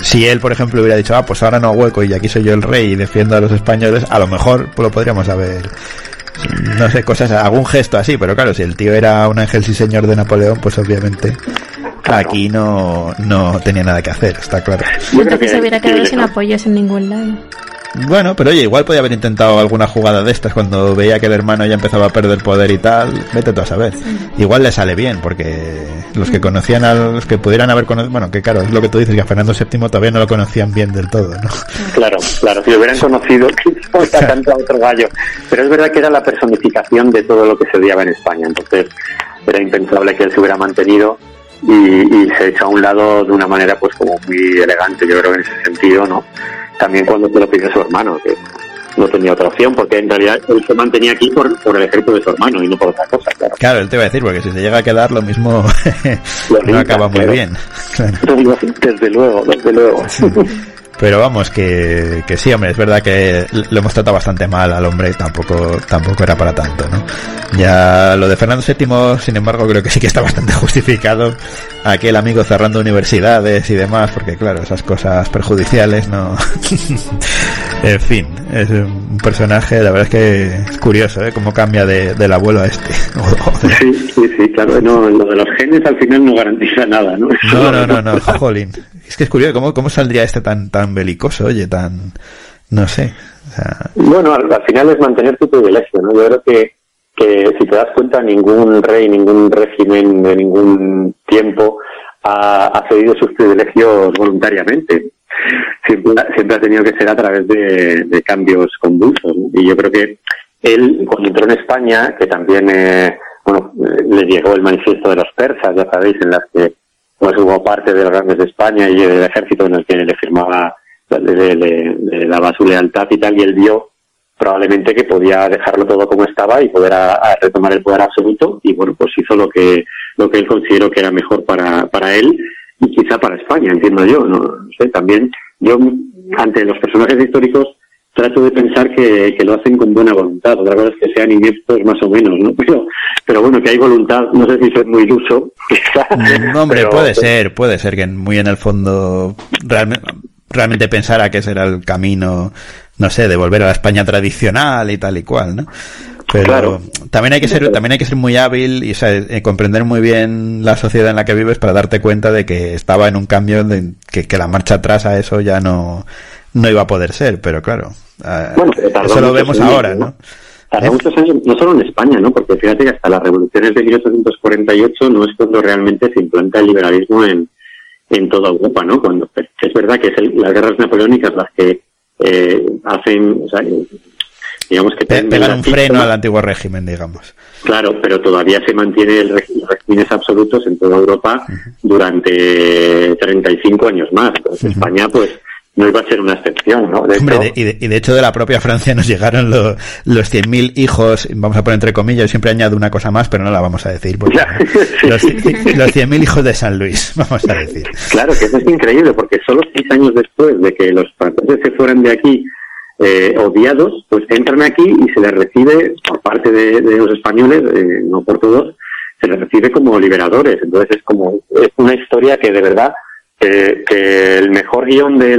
si él, por ejemplo, hubiera dicho, pues ahora no hueco y aquí soy yo el rey y defiendo a los españoles, a lo mejor pues lo podríamos haber, no sé, cosas, algún gesto así, pero claro, si el tío era un ángel sí señor de Napoleón, pues obviamente aquí no tenía nada que hacer, está claro. Yo creo que se hubiera quedado sin apoyos en ningún lado. Bueno, pero oye, igual podía haber intentado alguna jugada de estas cuando veía que el hermano ya empezaba a perder poder y tal, vete tú a saber. Igual le sale bien, porque los que conocían a los que pudieran haber conocido, bueno, que claro, es lo que tú dices, que a Fernando VII todavía no lo conocían bien del todo, ¿no? Claro, si lo hubieran conocido, quizás tanto a otro gallo. Pero es verdad que era la personificación de todo lo que se odiaba en España, entonces era impensable que él se hubiera mantenido y se echó a un lado de una manera pues como muy elegante, yo creo que en ese sentido, ¿no? También cuando se lo pidió su hermano, que no tenía otra opción, porque en realidad él se mantenía aquí por el ejército de su hermano y no por otra cosa, claro. Claro, él te iba a decir, porque si se llega a quedar lo mismo no acaba muy bien. Claro. Desde luego. Sí. Pero vamos, que sí, hombre, es verdad que lo hemos tratado bastante mal al hombre, tampoco era para tanto, ¿no? Ya lo de Fernando VII, sin embargo, creo que sí que está bastante justificado, aquel amigo cerrando universidades y demás, porque claro, esas cosas perjudiciales, ¿no? En fin, es un personaje, la verdad es que es curioso, ¿eh? Cómo cambia del abuelo a este. Sí, claro, no, lo de los genes al final no garantiza nada, ¿no? No, jolín. Es que es curioso, ¿cómo saldría este tan belicoso, oye, tan, no sé? O sea... Bueno, al final es mantener tu privilegio, ¿no? Yo creo que si te das cuenta, ningún rey, ningún régimen de ningún tiempo ha cedido sus privilegios voluntariamente. Siempre ha tenido que ser a través de cambios convulsos, ¿no? Y yo creo que él, cuando entró en España, que también, le llegó el manifiesto de los persas, ya sabéis, en las que pues hubo parte de los grandes de España y del ejército en el que le firmaba, le daba su lealtad y tal, y él vio probablemente que podía dejarlo todo como estaba y poder retomar el poder absoluto, y bueno, pues hizo lo que él consideró que era mejor para él y quizá para España, entiendo yo, no sé, también yo ante los personajes históricos trato de pensar que lo hacen con buena voluntad. Otra cosa es que sean ineptos más o menos, ¿no? Pero bueno, que hay voluntad, no sé si soy muy iluso. No, hombre, puede ser que muy en el fondo realmente pensara que ese era el camino, no sé, de volver a la España tradicional y tal y cual, ¿no? Pero claro, también hay que ser muy hábil y, o sea, comprender muy bien la sociedad en la que vives para darte cuenta de que estaba en un cambio, de que la marcha atrás a eso ya no iba a poder ser, pero claro, eso lo vemos ahora, ¿no? Tardó muchos años, no solo en España, ¿no? Porque fíjate que hasta las revoluciones de 1848 no es cuando realmente se implanta el liberalismo en toda Europa, ¿no? Cuando es verdad que es las guerras napoleónicas las que hacen, o sea, digamos que pegan un freno al antiguo régimen, digamos. Claro, pero todavía se mantiene los regímenes absolutos en toda Europa durante 35 años más. Entonces España, pues, no iba a ser una excepción, ¿no? Hombre, de hecho de la propia Francia nos llegaron los 100.000 hijos, vamos a poner entre comillas, yo siempre añado una cosa más, pero no la vamos a decir, porque los 100.000 hijos de San Luis, vamos a decir. Claro, que eso es increíble, porque solo 6 años después de que los franceses se fueran de aquí odiados, pues entran aquí y se les recibe por parte de los españoles, no por todos, se les recibe como liberadores. Entonces es una historia que de verdad que el mejor guión de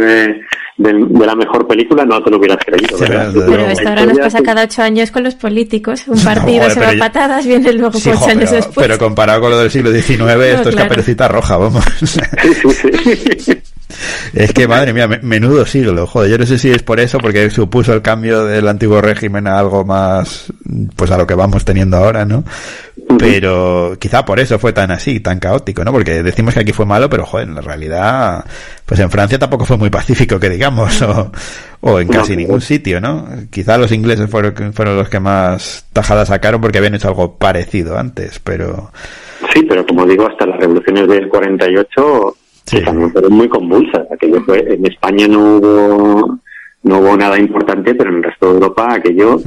la mejor película no te lo hubieras creído, ¿verdad? Pero esto ahora nos pasa cada 8 años con los políticos. Un partido se va a patadas, viene luego 8 años después. Pero comparado con lo del siglo XIX, esto es Caperucita Roja, vamos. Sí. Es que, madre mía, menudo siglo, joder, yo no sé si es por eso, porque supuso el cambio del antiguo régimen a algo más, pues a lo que vamos teniendo ahora, ¿no? Pero quizá por eso fue tan así, tan caótico, ¿no? Porque decimos que aquí fue malo, pero joder, en la realidad, pues en Francia tampoco fue muy pacífico, que digamos, o en casi ningún sitio, ¿no? Quizá los ingleses fueron los que más tajada sacaron porque habían hecho algo parecido antes, pero... Sí, pero como digo, hasta las revoluciones del 48... Sí, también fueron muy convulsas. Aquello en España no hubo nada importante, pero en el resto de Europa aquello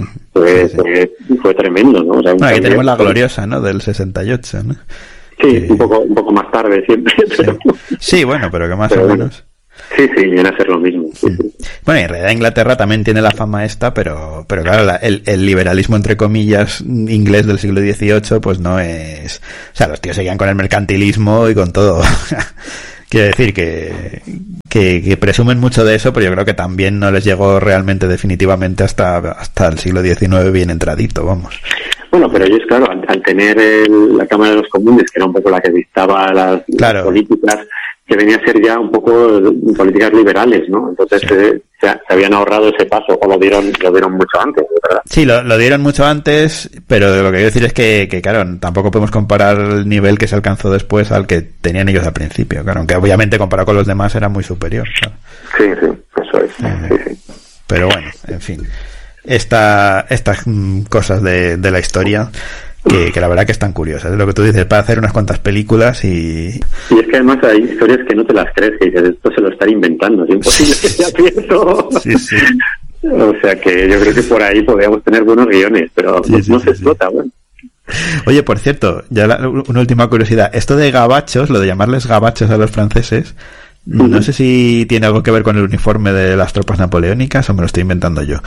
fue tremendo, ¿no? O sea, aquí tenemos la gloriosa, ¿no? Del 68, ¿no? Sí, un poco más tarde siempre. Pero... Sí, bueno, pero que más o menos. Sí, viene a ser lo mismo. Sí. Bueno, en realidad Inglaterra también tiene la fama esta, pero claro, el liberalismo, entre comillas, inglés del siglo XVIII, pues no es... O sea, los tíos seguían con el mercantilismo y con todo. Quiero decir que presumen mucho de eso, pero yo creo que también no les llegó realmente definitivamente hasta el siglo XIX bien entradito, vamos. Bueno, pero ellos, claro, al tener la Cámara de los Comunes, que era un poco la que dictaba las políticas, que venía a ser ya un poco políticas liberales, ¿no? Entonces se habían ahorrado ese paso, o lo dieron mucho antes, ¿verdad? Sí, lo dieron mucho antes, pero lo que quiero decir es que claro, tampoco podemos comparar el nivel que se alcanzó después al que tenían ellos al principio, claro, aunque obviamente comparado con los demás era muy superior, claro. Sí, eso es. Sí. Pero bueno, en fin, estas cosas de la historia que la verdad que están curiosas, es lo que tú dices, para hacer unas cuantas películas y es que además hay historias que no te las crees, que dices, esto se lo están inventando, es imposible que sea cierto. Sí. O sea que yo creo que por ahí podríamos tener buenos guiones, pero no se explota, bueno. Oye, por cierto, ya una última curiosidad, esto de gabachos, lo de llamarles gabachos a los franceses, no sé si tiene algo que ver con el uniforme de las tropas napoleónicas o me lo estoy inventando yo.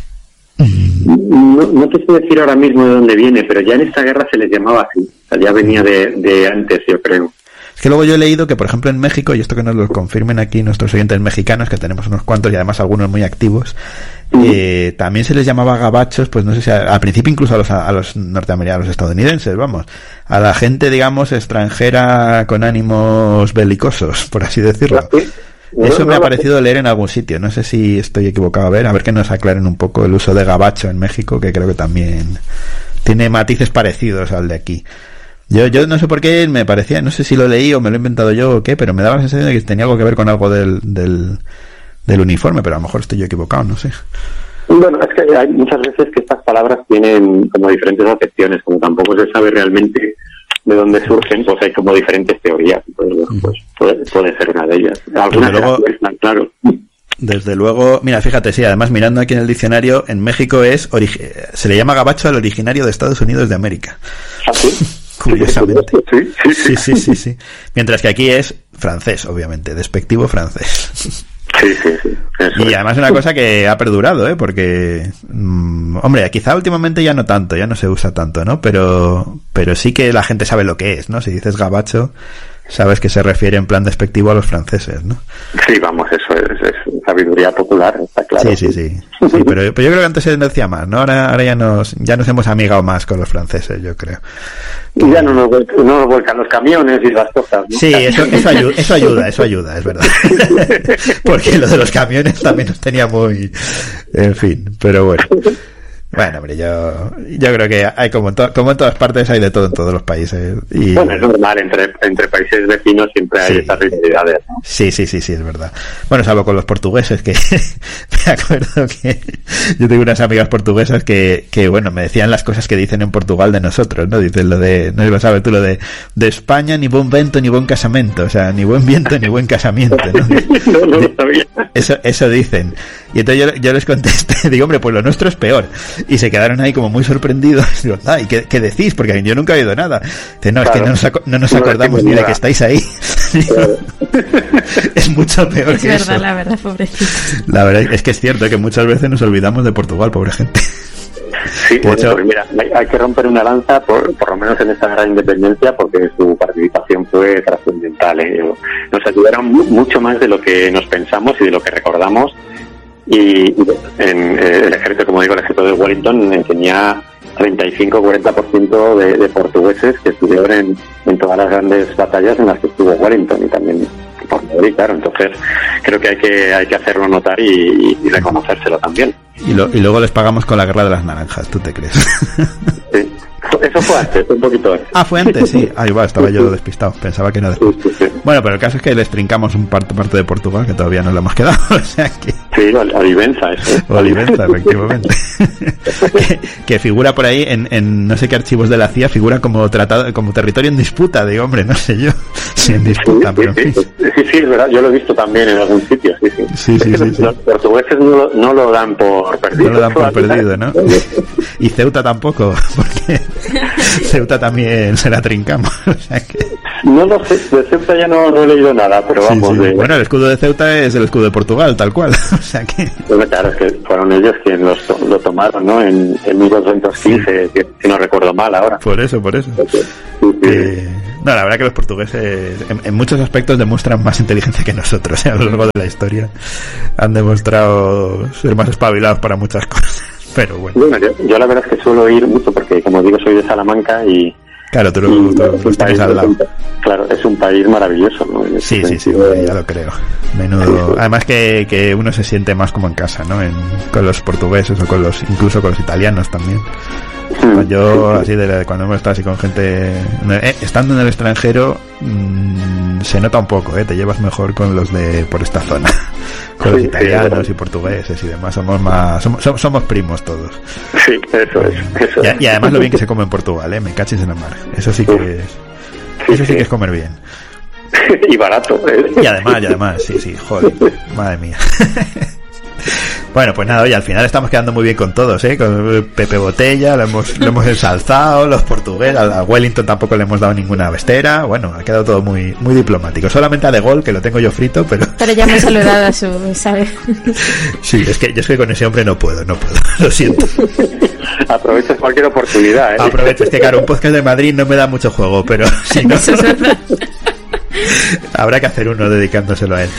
No te sé decir ahora mismo de dónde viene, pero ya en esta guerra se les llamaba así, o sea, ya venía de antes, yo creo. Es que luego yo he leído que, por ejemplo, en México, y esto que nos lo confirmen aquí nuestros oyentes mexicanos, que tenemos unos cuantos y además algunos muy activos, también se les llamaba gabachos, pues no sé si al principio incluso a los norteamericanos, a los estadounidenses, vamos, a la gente, digamos, extranjera con ánimos belicosos, por así decirlo. Eso me ha parecido leer en algún sitio, no sé si estoy equivocado, a ver que nos aclaren un poco el uso de gabacho en México, que creo que también tiene matices parecidos al de aquí. Yo no sé por qué me parecía, no sé si lo leí o me lo he inventado yo o qué, pero me daba la sensación de que tenía algo que ver con algo del uniforme, pero a lo mejor estoy yo equivocado, no sé. Bueno, es que hay muchas veces que estas palabras tienen como diferentes acepciones, como tampoco se sabe realmente de dónde surgen, pues hay como diferentes teorías, pues puede ser una de ellas. Algunas están claro. Desde luego, mira, fíjate, sí, además mirando aquí en el diccionario, en México se le llama gabacho al originario de Estados Unidos de América. ¿Ah, sí? Curiosamente. Sí. Mientras que aquí es francés, obviamente, despectivo francés. Sí. Y además una cosa que ha perdurado, porque hombre, quizá últimamente ya no tanto, ya no se usa tanto, ¿no? Pero sí que la gente sabe lo que es, ¿no? Si dices gabacho, sabes que se refiere en plan despectivo a los franceses, ¿no? Sí, vamos, eso es sabiduría popular, está claro. Sí, pero yo creo que antes se decía más, ¿no? Ahora ya nos hemos amigado más con los franceses, yo creo. Y ya no nos vuelcan los camiones y las cosas, ¿no? Sí, eso ayuda, es verdad. Porque lo de los camiones también nos tenía muy... En fin, pero bueno. Bueno, hombre, yo creo que hay como en todas partes hay de todo en todos los países. Y... Bueno, es normal, entre países vecinos siempre hay estas rivalidades, ¿no? Sí, es verdad. Bueno, salvo con los portugueses, que me acuerdo que yo tengo unas amigas portuguesas que bueno, me decían las cosas que dicen en Portugal de nosotros, ¿no? Dicen lo de, no sé si lo sabes tú, lo de España ni buen vento ni buen casamento, o sea, ni buen viento ni buen casamiento, ¿no? No lo sabía. Eso dicen. Y entonces yo les contesté, digo, hombre, pues lo nuestro es peor. Y se quedaron ahí como muy sorprendidos. Digo, ¿y qué decís? Porque yo nunca he oído nada. Dice, no, claro. Es que no nos acordamos ni de que estáis ahí. Claro. Es mucho peor que eso. La verdad, pobrecito. La verdad es que es cierto que muchas veces nos olvidamos de Portugal, pobre gente. Sí, de hecho, pues mira, hay que romper una lanza, por lo menos en esta gran independencia, porque su participación fue trascendental. Nos ayudaron mucho más de lo que nos pensamos y de lo que recordamos. Y en el ejército, como digo, el ejército de Wellington tenía 35-40% de portugueses que estuvieron en todas las grandes batallas en las que estuvo Wellington y también por Madrid, claro. Entonces creo que hay que hacerlo notar y reconocérselo también. Y luego les pagamos con la guerra de las naranjas, ¿tú te crees? Sí. Eso fue antes, un poquito antes. Ah, fue antes, sí. Ahí va, estaba yo despistado. Pensaba que era después. Sí. Bueno, pero el caso es que les trincamos un parte de Portugal que todavía no le hemos quedado. O sea que... Sí, Olivenza, eso. Olivenza, efectivamente. que figura por ahí en no sé qué archivos de la CIA, figura como territorio en disputa. Digo, hombre, no sé yo si en disputa, sí, pero sí, es verdad. Yo lo he visto también en algún sitio, sí. Los portugueses no lo dan por perdido. No lo dan por perdido, ¿no? Y Ceuta tampoco, porque Ceuta también se la trincamos. O sea que... No lo sé, de Ceuta ya no he leído nada, pero vamos. Sí. Bueno, el escudo de Ceuta es el escudo de Portugal, tal cual. O sea que... Pues claro, es que fueron ellos quienes lo tomaron, ¿no? En 1215, si no recuerdo mal ahora. Por eso. No, la verdad que los portugueses en muchos aspectos demuestran más inteligencia que nosotros, a lo largo de la historia. Han demostrado ser más espabilados para muchas cosas, pero bueno. Yo la verdad es que suelo ir mucho porque, como digo, soy de Salamanca y... Claro, tú lo tienes al lado. Claro, es un país maravilloso, ¿no? Sí, ya lo creo. Menudo. Además que uno se siente más como en casa, ¿no? Con los portugueses o incluso con los italianos también. Yo, así cuando hemos estado así con gente, estando en el extranjero, se nota un poco, te llevas mejor con los de por esta zona, con los italianos y portugueses y demás. Somos primos todos. Sí, eso es. Y además lo bien que se come en Portugal, me cachis en la mar. Eso sí que es comer bien. Y barato. Y además, sí, joder, madre mía. Bueno, pues nada, oye, al final estamos quedando muy bien con todos, con Pepe Botella, lo hemos ensalzado, los portugueses, a Wellington tampoco le hemos dado ninguna bestera, bueno, ha quedado todo muy muy diplomático, solamente a De Gaulle, que lo tengo yo frito, pero ya me he saludado a su, ¿sabes? Sí, es que con ese hombre no puedo, lo siento. Aprovechas cualquier oportunidad, Aprovecho, es que claro, un podcast de Madrid no me da mucho juego, pero si no... Eso es verdad. Habrá que hacer uno dedicándoselo a él.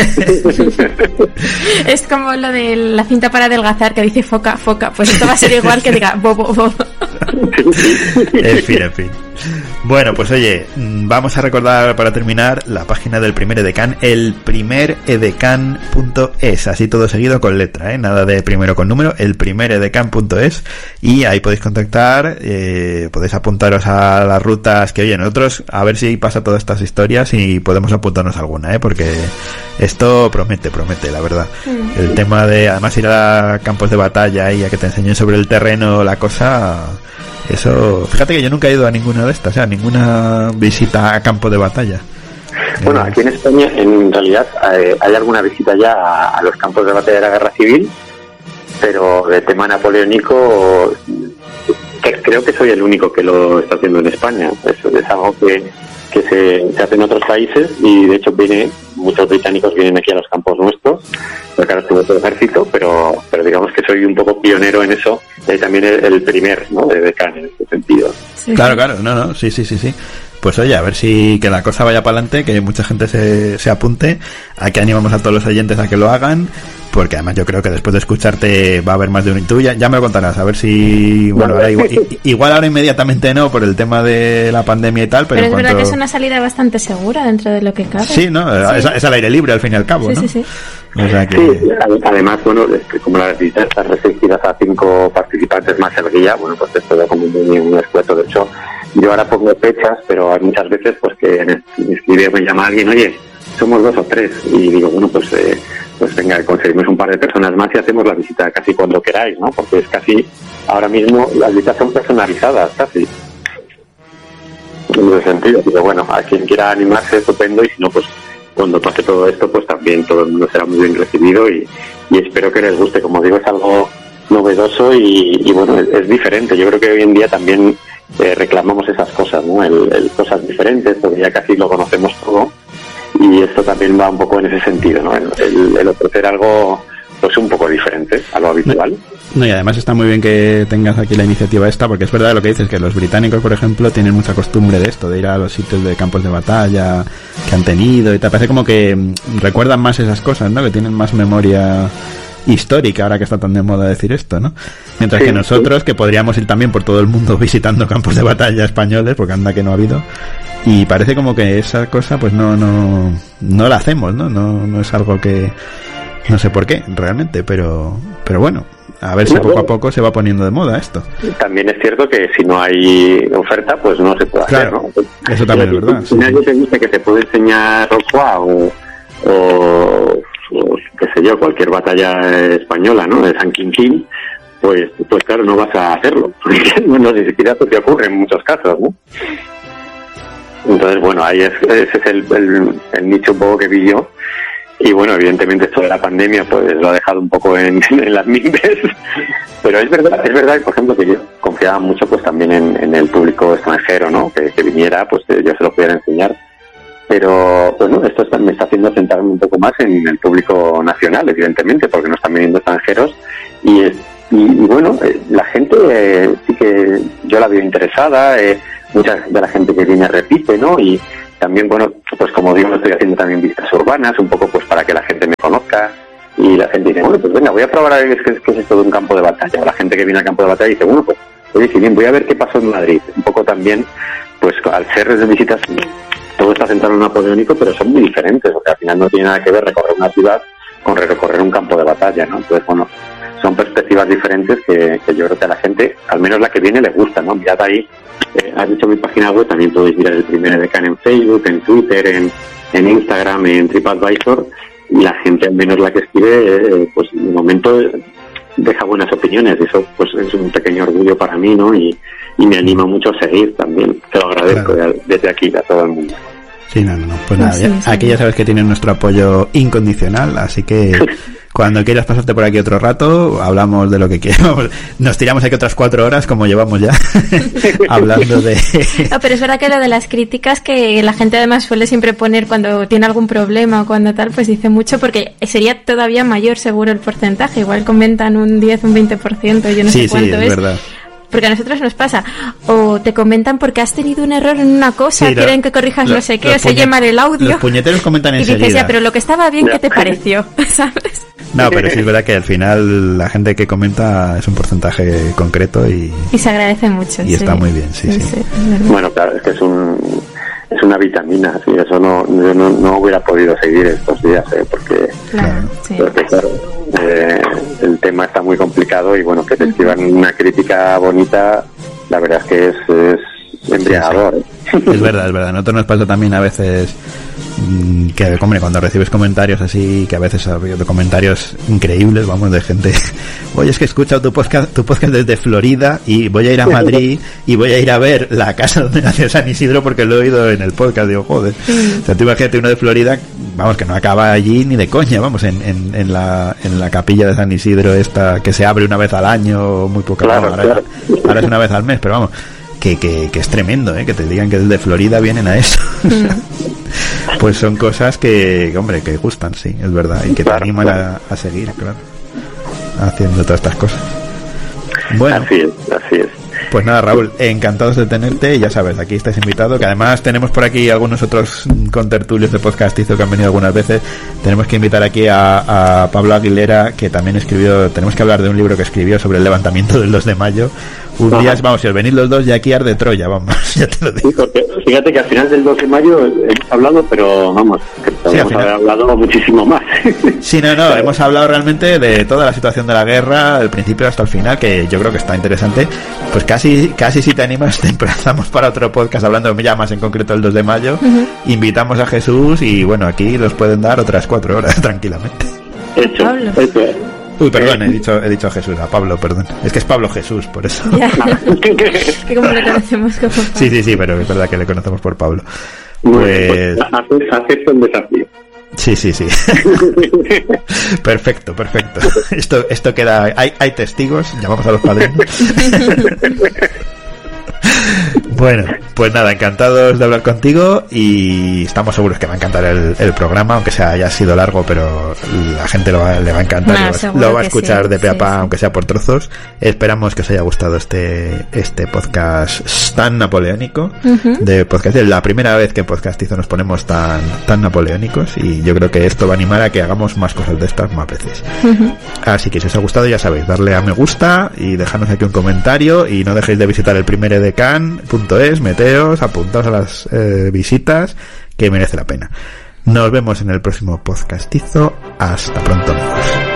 Es como lo de la cinta para adelgazar que dice foca, pues esto va a ser igual que diga bobo. En fin. Bueno, pues oye, vamos a recordar para terminar la página del primer edecán, elprimeredecán.es, así todo seguido con letra, nada de primero con número, elprimeredecán.es, y ahí podéis contactar, podéis apuntaros a las rutas que, oye, nosotros a ver si pasa todas estas historias y podemos apuntarnos alguna, porque esto promete, la verdad. El tema de, además, ir a campos de batalla y a que te enseñen sobre el terreno la cosa... Eso, fíjate que yo nunca he ido a ninguna de estas, ninguna visita a campo de batalla. Bueno, aquí en España en realidad hay alguna visita ya a los campos de batalla de la Guerra Civil, pero de tema napoleónico creo que soy el único que lo está haciendo en España. Eso es algo que se hace en otros países y de hecho muchos británicos vienen aquí a los campos nuestros, porque ahora tengo todo el ejército, pero digamos que soy un poco pionero en eso, y también el primer, ¿no?, de decán en este sentido. Sí. Claro, no, sí. Pues oye, a ver si que la cosa vaya para adelante, que mucha gente se apunte, aquí animamos a todos los oyentes a que lo hagan, porque además yo creo que después de escucharte va a haber más de un... Tú ya me lo contarás, a ver si... Bueno, ahora igual ahora inmediatamente no, por el tema de la pandemia y tal, pero es verdad que es una salida bastante segura dentro de lo que cabe. Sí, ¿no? Sí. Es al aire libre al fin y al cabo, ¿no? Sí. O sea que... Sí, además, bueno, como las visitas están restringidas a 5 participantes más el guía, bueno, pues esto da como un escueto. De hecho, yo ahora pongo fechas, pero hay muchas veces pues que me llama alguien, oye, somos 2 o 3, y digo, bueno, pues venga, conseguimos un par de personas más y hacemos la visita casi cuando queráis, ¿no? Porque es casi, ahora mismo las visitas son personalizadas, casi. En ese sentido, pero bueno, a quien quiera animarse, estupendo, y si no, pues cuando pase todo esto, pues también todo el mundo será muy bien recibido y espero que les guste. Como digo, es algo novedoso y bueno, es diferente. Yo creo que hoy en día también reclamamos esas cosas, ¿no? El cosas diferentes, porque ya casi lo conocemos todo, y esto también va un poco en ese sentido, ¿no? El ofrecer algo pues un poco diferente a lo habitual. No, y además está muy bien que tengas aquí la iniciativa esta, porque es verdad lo que dices, que los británicos, por ejemplo, tienen mucha costumbre de esto, de ir a los sitios de campos de batalla que han tenido y te parece como que recuerdan más esas cosas, ¿no? Que tienen más memoria histórica, ahora que está tan de moda decir esto, ¿no? Mientras que nosotros, que podríamos ir también por todo el mundo visitando campos de batalla españoles, porque anda que no ha habido, y parece como que esa cosa pues no la hacemos, no es algo que no sé por qué realmente, pero bueno, a ver si poco a poco se va poniendo de moda esto. También es cierto que si no hay oferta, pues no se puede hacer, ¿no? Eso también es verdad. Si nadie te dice que te puede enseñar Rocroi o qué sé yo, cualquier batalla española, ¿no?, de San Quintín, pues claro, no vas a hacerlo, porque bueno, ni siquiera te ocurre en muchos casos, ¿no? Entonces, bueno, ahí ese es el nicho un poco que vi yo. Y bueno, evidentemente esto de la pandemia pues lo ha dejado un poco en las mimbres, pero es verdad, por ejemplo, que yo confiaba mucho pues también en el público extranjero, ¿no?, que viniera, pues yo se lo pudiera enseñar. Pero pues no, esto me está haciendo centrarme un poco más en el público nacional, evidentemente, porque no están viniendo extranjeros, y bueno, la gente sí que yo la veo interesada, mucha de la gente que viene repite, ¿no? Y también, bueno, pues como digo, estoy haciendo también vistas urbanas, un poco pues para que la gente me conozca, y la gente dice, bueno, pues venga, voy a probar a ver qué es esto de un campo de batalla. O la gente que viene al campo de batalla dice, bueno, pues oye, si bien voy a ver qué pasó en Madrid. Un poco también, pues al ser de visitas, todo está centrado en Napoleónico, pero son muy diferentes, o sea, al final no tiene nada que ver recorrer una ciudad con recorrer un campo de batalla, ¿no? Entonces, bueno, son perspectivas diferentes que yo creo que a la gente, al menos la que viene, le gusta, ¿no? Mirad ahí, has dicho mi página web, también podéis mirar el primer edecán en Facebook, en Twitter, en Instagram, en TripAdvisor, y la gente, al menos la que escribe, pues de momento deja buenas opiniones, y eso pues es un pequeño orgullo para mí, ¿no? Y me anima mucho a seguir también, te lo agradezco, claro, desde aquí a todo el mundo. Sí, no, pues nada, aquí ya sabes que tienes nuestro apoyo incondicional, así que cuando quieras pasarte por aquí otro rato, hablamos de lo que quieras. Nos tiramos aquí otras 4 horas, como llevamos ya, hablando de... No, pero es verdad que lo de las críticas, que la gente además suele siempre poner cuando tiene algún problema o cuando tal, pues dice mucho, porque sería todavía mayor seguro el porcentaje, igual comentan un 10, un 20%, yo no sé cuánto es. Verdad. Porque a nosotros nos pasa, o te comentan porque has tenido un error en una cosa, quieren que corrijas no sé qué, o se oye mal el audio. Los puñeteros comentan enseguida. Y dices, ya, pero lo que estaba bien, ¿qué te pareció? ¿Sabes? No, pero sí es verdad que al final la gente que comenta es un porcentaje concreto y se agradece mucho. Y está muy bien, sí. Bueno, claro, es que es una vitamina, sí, eso no hubiera podido seguir estos días, porque el tema está muy complicado, y bueno, que te escriban una crítica bonita, la verdad es que es embriagador. Sí. Es verdad. A nosotros nos pasa también a veces que, hombre, cuando recibes comentarios así, que a veces ha habido comentarios increíbles, vamos, de gente, oye, es que he escuchado tu podcast desde Florida y voy a ir a Madrid y voy a ir a ver la casa donde nació San Isidro porque lo he oído en el podcast. Digo, joder, o sea, tú imagínate uno de Florida, vamos, que no acaba allí ni de coña, vamos, en la capilla de San Isidro esta, que se abre una vez al año, muy poca, claro. Ahora es una vez al mes, pero vamos, que es tremendo, que te digan que desde Florida vienen a eso. Pues son cosas que, hombre, que gustan, sí, es verdad, y que te animan a seguir, claro, haciendo todas estas cosas. Bueno, así es. Pues nada, Raúl, encantados de tenerte, ya sabes, aquí estás invitado, que además tenemos por aquí algunos otros contertulios de podcastizo que han venido algunas veces. Tenemos que invitar aquí a Pablo Aguilera, que también tenemos que hablar de un libro que escribió sobre el levantamiento del 2 de mayo. Un día, vamos, si os venís los dos, ya aquí arde Troya, vamos, ya te lo digo. Sí, porque fíjate que al final del 2 de mayo hemos hablado, pero vamos, que podemos haber hablado muchísimo más. Sí, no, hemos hablado realmente de toda la situación de la guerra, del principio hasta el final, que yo creo que está interesante. Pues casi si te animas, te emplazamos para otro podcast hablando ya más en concreto del 2 de mayo. Invitamos a Jesús y bueno, aquí los pueden dar otras 4 horas tranquilamente. Hecho. Uy, perdón, he dicho a Jesús, a Pablo, perdón. Es que es Pablo Jesús, por eso. Que como le conocemos como Pablo. Sí, pero es verdad que le conocemos por Pablo. Pues acepto el desafío. Sí. Perfecto. Esto queda... Hay testigos, llamamos a los padrinos. Bueno, pues nada, encantados de hablar contigo y estamos seguros que va a encantar el programa, aunque haya sido largo, pero la gente le va a encantar, lo va a escuchar de pe a pa, aunque sea por trozos. Esperamos que os haya gustado este podcast tan napoleónico de podcast. Es la primera vez que en Podcastizo nos ponemos tan napoleónicos y yo creo que esto va a animar a que hagamos más cosas de estas más veces. Así que si os ha gustado, ya sabéis, darle a me gusta y dejarnos aquí un comentario y no dejéis de visitar el primer edecán.es, meteos, apuntaos a las visitas, que merece la pena. Nos vemos en el próximo podcastizo. Hasta pronto, amigos.